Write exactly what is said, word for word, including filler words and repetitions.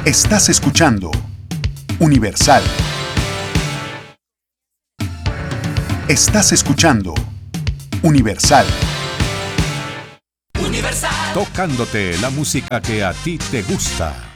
Estás escuchando Universal. Estás escuchando Universal. Universal. Tocándote la música que a ti te gusta.